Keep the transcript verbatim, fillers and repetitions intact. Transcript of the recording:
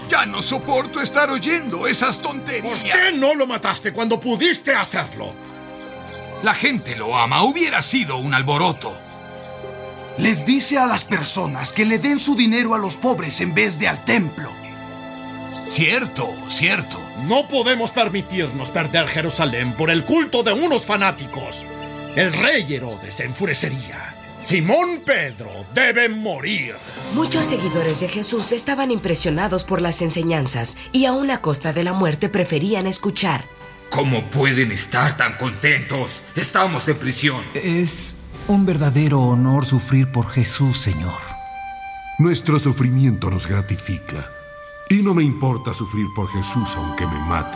Ya no soporto estar oyendo esas tonterías. ¿Por qué no lo mataste cuando pudiste hacerlo? La gente lo ama. Hubiera sido un alboroto. Les dice a las personas que le den su dinero a los pobres en vez de al templo. Cierto, cierto. No podemos permitirnos perder Jerusalén por el culto de unos fanáticos. El rey Herodes se enfurecería. Simón Pedro debe morir. Muchos seguidores de Jesús estaban impresionados por las enseñanzas y aún a costa de la muerte preferían escuchar. ¿Cómo pueden estar tan contentos? Estamos en prisión. Es un verdadero honor sufrir por Jesús, Señor. Nuestro sufrimiento nos gratifica. Y no me importa sufrir por Jesús aunque me mate.